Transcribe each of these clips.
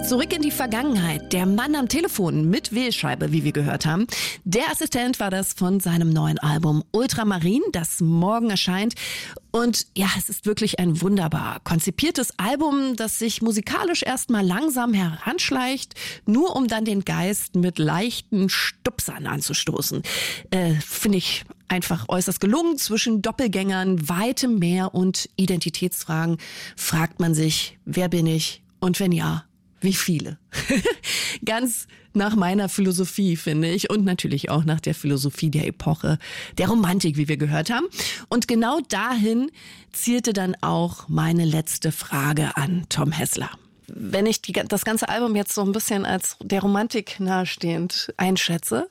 Zurück in die Vergangenheit. Der Mann am Telefon mit Wählscheibe, wie wir gehört haben. Der Assistent war das von seinem neuen Album Ultramarin, das morgen erscheint. Und ja, es ist wirklich ein wunderbar konzipiertes Album, das sich musikalisch erstmal langsam heranschleicht, nur um dann den Geist mit leichten Stupsern anzustoßen. Finde ich einfach äußerst gelungen. Zwischen Doppelgängern, weitem Meer und Identitätsfragen fragt man sich, wer bin ich? Und wenn ja, wie viele? Ganz nach meiner Philosophie, finde ich. Und natürlich auch nach der Philosophie der Epoche, der Romantik, wie wir gehört haben. Und genau dahin zielte dann auch meine letzte Frage an Tom Hessler. Wenn ich das ganze Album jetzt so ein bisschen als der Romantik nahestehend einschätze,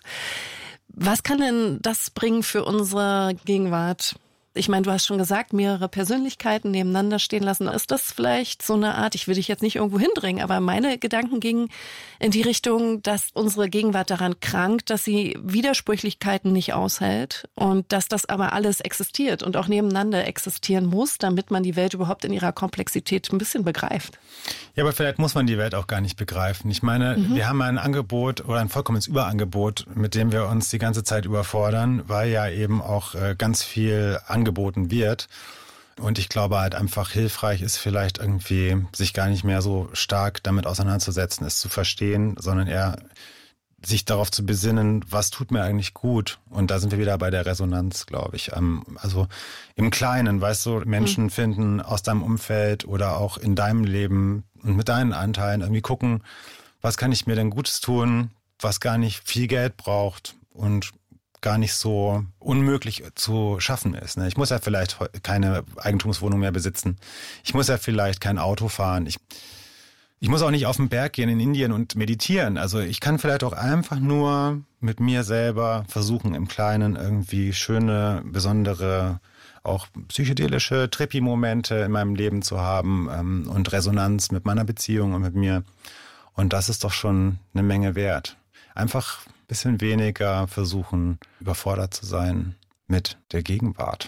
was kann denn das bringen für unsere Gegenwart? Ich meine, du hast schon gesagt, mehrere Persönlichkeiten nebeneinander stehen lassen. Ist das vielleicht so eine Art, ich will dich jetzt nicht irgendwo hindringen, aber meine Gedanken gingen in die Richtung, dass unsere Gegenwart daran krankt, dass sie Widersprüchlichkeiten nicht aushält und dass das aber alles existiert und auch nebeneinander existieren muss, damit man die Welt überhaupt in ihrer Komplexität ein bisschen begreift. Ja, aber vielleicht muss man die Welt auch gar nicht begreifen. Ich meine, wir haben ein Angebot oder ein vollkommenes Überangebot, mit dem wir uns die ganze Zeit überfordern, weil ja eben auch ganz viel angeboten wird. Und ich glaube halt einfach hilfreich ist vielleicht irgendwie, sich gar nicht mehr so stark damit auseinanderzusetzen, es zu verstehen, sondern eher sich darauf zu besinnen, was tut mir eigentlich gut. Und da sind wir wieder bei der Resonanz, glaube ich. Also im Kleinen, weißt du, Menschen finden aus deinem Umfeld oder auch in deinem Leben und mit deinen Anteilen irgendwie gucken, was kann ich mir denn Gutes tun, was gar nicht viel Geld braucht und gar nicht so unmöglich zu schaffen ist. Ich muss ja vielleicht keine Eigentumswohnung mehr besitzen. Ich muss ja vielleicht kein Auto fahren. Ich muss auch nicht auf den Berg gehen in Indien und meditieren. Also ich kann vielleicht auch einfach nur mit mir selber versuchen, im Kleinen irgendwie schöne, besondere, auch psychedelische Trippy-Momente in meinem Leben zu haben und Resonanz mit meiner Beziehung und mit mir. Und das ist doch schon eine Menge wert. Einfach ein bisschen weniger versuchen, überfordert zu sein mit der Gegenwart.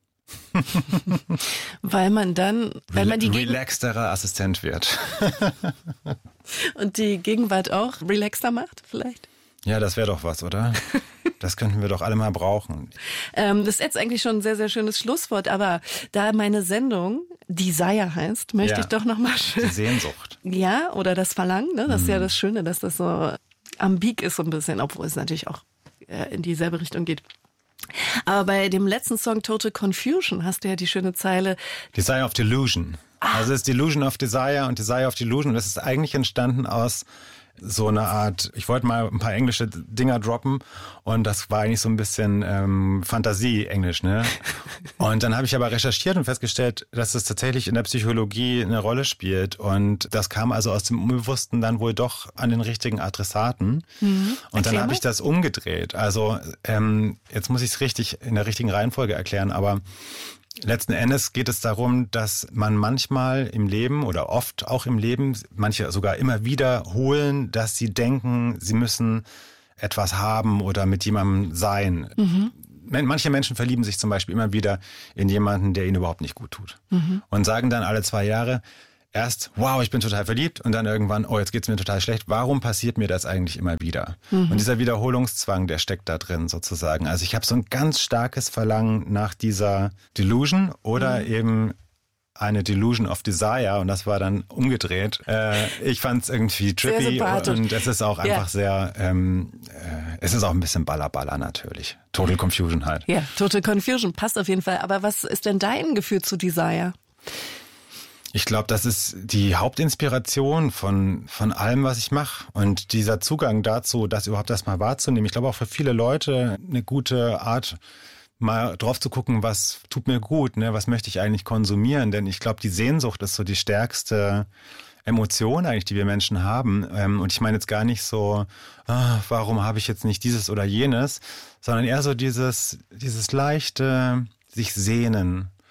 Weil man dann, wenn man die relaxterer Assistent wird. Und die Gegenwart auch relaxter macht, vielleicht? Ja, das wäre doch was, oder? Das könnten wir doch alle mal brauchen. Das ist jetzt eigentlich schon ein sehr, sehr schönes Schlusswort, aber da meine Sendung Desire heißt, möchte ich doch nochmal schön... Die Sehnsucht. Ja, oder das Verlangen, ne? Das ist ja das Schöne, dass das so ambig ist so ein bisschen, obwohl es natürlich auch in dieselbe Richtung geht. Aber bei dem letzten Song Total Confusion hast du ja die schöne Zeile Desire of Delusion. Also es ist Delusion of Desire und Desire of Delusion. Und das ist eigentlich entstanden aus so einer Art, ich wollte mal ein paar englische Dinger droppen und das war eigentlich so ein bisschen Fantasie-Englisch, ne? Und dann habe ich aber recherchiert und festgestellt, dass es tatsächlich in der Psychologie eine Rolle spielt und das kam also aus dem Unbewussten dann wohl doch an den richtigen Adressaten. Und dann habe ich das umgedreht. Also jetzt muss ich es richtig in der richtigen Reihenfolge erklären, aber letzten Endes geht es darum, dass man manchmal im Leben oder oft auch im Leben, manche sogar immer wiederholen, dass sie denken, sie müssen etwas haben oder mit jemandem sein. Manche Menschen verlieben sich zum Beispiel immer wieder in jemanden, der ihnen überhaupt nicht gut tut. Und sagen dann alle 2 Jahre, erst, wow, ich bin total verliebt und dann irgendwann, oh, jetzt geht's mir total schlecht. Warum passiert mir das eigentlich immer wieder? Und dieser Wiederholungszwang, der steckt da drin sozusagen. Also ich habe so ein ganz starkes Verlangen nach dieser Delusion oder eben eine Delusion of Desire und das war dann umgedreht. Ich fand es irgendwie trippy und es ist auch einfach sehr, es ist auch ein bisschen Baller natürlich. Total Confusion halt. Ja, Total Confusion passt auf jeden Fall. Aber was ist denn dein Gefühl zu Desire? Ich glaube, das ist die Hauptinspiration von allem, was ich mache. Und dieser Zugang dazu, das überhaupt erstmal wahrzunehmen. Ich glaube auch für viele Leute eine gute Art, mal drauf zu gucken, was tut mir gut, ne? Was möchte ich eigentlich konsumieren? Denn ich glaube, die Sehnsucht ist so die stärkste Emotion eigentlich, die wir Menschen haben. Und ich meine jetzt gar nicht so, warum habe ich jetzt nicht dieses oder jenes, sondern eher so dieses leichte sich sehnen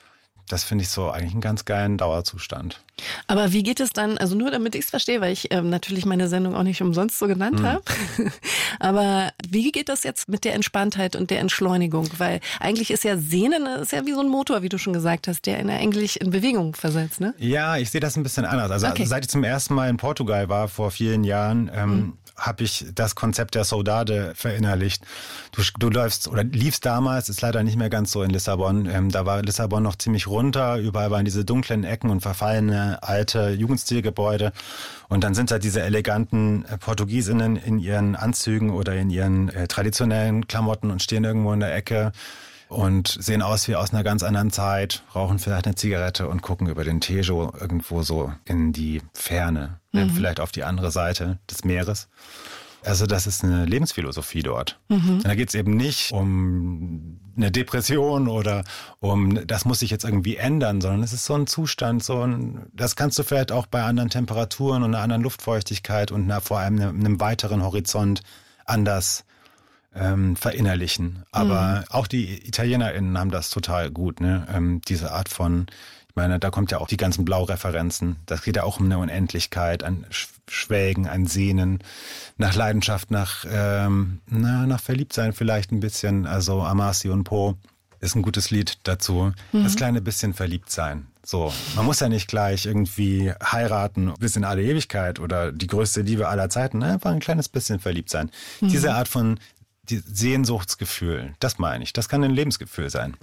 das finde ich so eigentlich einen ganz geilen Dauerzustand. Aber wie geht es dann, also nur damit ich es verstehe, weil ich natürlich meine Sendung auch nicht umsonst so genannt habe, aber wie geht das jetzt mit der Entspanntheit und der Entschleunigung? Weil eigentlich ist ja Sehnen, ist ja wie so ein Motor, wie du schon gesagt hast, der eigentlich in Bewegung versetzt, ne? Ja, ich sehe das ein bisschen anders. Also seit ich zum ersten Mal in Portugal war, vor vielen Jahren, habe ich das Konzept der Saudade verinnerlicht. Du läufst oder liefst damals, ist leider nicht mehr ganz so in Lissabon. Da war Lissabon noch ziemlich runter, überall waren diese dunklen Ecken und verfallene alte Jugendstilgebäude. Und dann sind da diese eleganten Portugiesinnen in ihren Anzügen oder in ihren traditionellen Klamotten und stehen irgendwo in der Ecke und sehen aus wie aus einer ganz anderen Zeit, rauchen vielleicht eine Zigarette und gucken über den Tejo irgendwo so in die Ferne, vielleicht auf die andere Seite des Meeres. Also das ist eine Lebensphilosophie dort. Und da geht es eben nicht um eine Depression oder um, das muss sich jetzt irgendwie ändern, sondern es ist so ein Zustand, das kannst du vielleicht auch bei anderen Temperaturen und einer anderen Luftfeuchtigkeit und vor allem einem weiteren Horizont anders verinnerlichen. Aber auch die ItalienerInnen haben das total gut, ne? Diese Art von, ich meine, da kommt ja auch die ganzen Blau-Referenzen. Das geht ja auch um eine Unendlichkeit, ein Schwelgen, ein Sehnen, nach Leidenschaft, nach Verliebtsein vielleicht ein bisschen. Also Amarsi und Po ist ein gutes Lied dazu. Das kleine bisschen verliebt sein. So, man muss ja nicht gleich irgendwie heiraten bis in alle Ewigkeit oder die größte Liebe aller Zeiten. Einfach ein kleines bisschen verliebt sein. Diese Art von Sehnsuchtsgefühl, das meine ich. Das kann ein Lebensgefühl sein.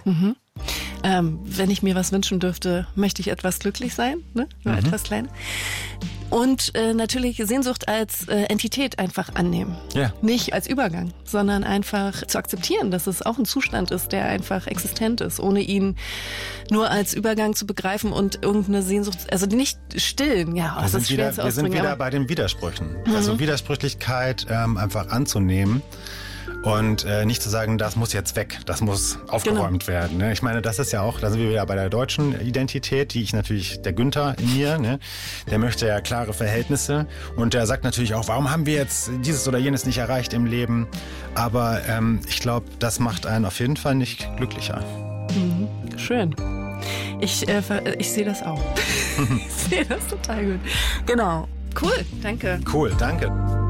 Wenn ich mir was wünschen dürfte, möchte ich etwas glücklich sein, ne? Nur etwas klein. Und natürlich Sehnsucht als Entität einfach annehmen. Ja. Nicht als Übergang, sondern einfach zu akzeptieren, dass es auch ein Zustand ist, der einfach existent ist, ohne ihn nur als Übergang zu begreifen und irgendeine Sehnsucht, also nicht stillen. Ja, das ist schwer zu ausdrücken. Wir sind wieder bei den Widersprüchen. Also Widersprüchlichkeit einfach anzunehmen. Und nicht zu sagen, das muss jetzt weg, das muss aufgeräumt werden. Ne? Ich meine, das ist ja auch, da sind wir wieder bei der deutschen Identität, die ich natürlich, der Günther in mir, ne? Der möchte ja klare Verhältnisse und der sagt natürlich auch, warum haben wir jetzt dieses oder jenes nicht erreicht im Leben? Aber ich glaube, das macht einen auf jeden Fall nicht glücklicher. Schön. Ich sehe das auch. Ich sehe das total gut. Genau. Cool, danke. Cool, danke.